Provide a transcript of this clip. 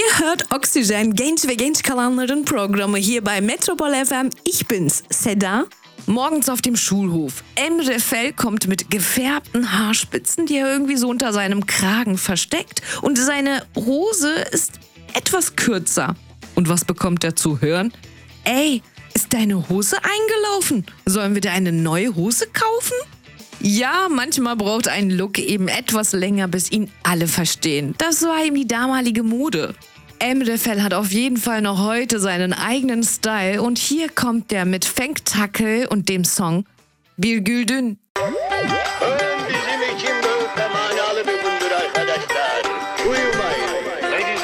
Ihr hört Oxygen, genç ve genç kalanların Programme hier bei Metropol FM. Ich bin's, Seda. Morgens auf dem Schulhof. Emre Fel kommt mit gefärbten Haarspitzen, die er irgendwie so unter seinem Kragen versteckt. Und seine Hose ist etwas kürzer. Und was bekommt er zu hören? Ey, ist deine Hose eingelaufen? Sollen wir dir eine neue Hose kaufen? Ja, manchmal braucht ein Look eben etwas länger, bis ihn alle verstehen. Das war ihm die damalige Mode. Emre Fel hat auf jeden Fall noch heute seinen eigenen Style und hier kommt der mit Fenk Tackle und dem Song Bir Güldün.